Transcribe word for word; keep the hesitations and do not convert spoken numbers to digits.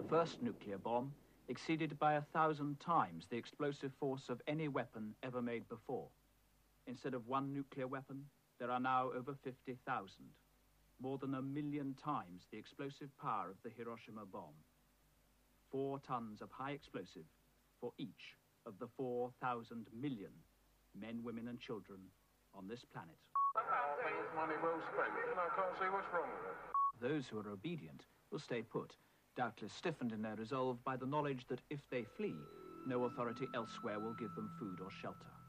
The first nuclear bomb exceeded by a thousand times the explosive force of any weapon ever made before. Instead of one nuclear weapon, there are now over fifty thousand, more than a million times the explosive power of the Hiroshima bomb. Four tons of high explosive for each of the four thousand million men, women and children on this planet. I think it's money well spent, and I can't see what's wrong with it. Those who are obedient will stay put, doubtless stiffened in their resolve by the knowledge that if they flee, no authority elsewhere will give them food or shelter.